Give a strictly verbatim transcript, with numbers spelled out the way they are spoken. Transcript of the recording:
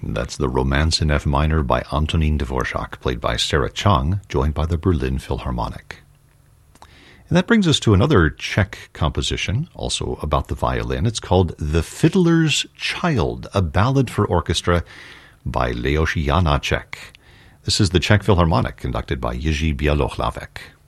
That's the Romance in F minor by Antonin Dvorak, played by Sarah Chang, joined by the Berlin Philharmonic. And that brings us to another Czech composition, also about the violin. It's called The Fiddler's Child, a ballad for orchestra by Leoš Janáček. This is the Czech Philharmonic, conducted by Jiří Bělohlavek.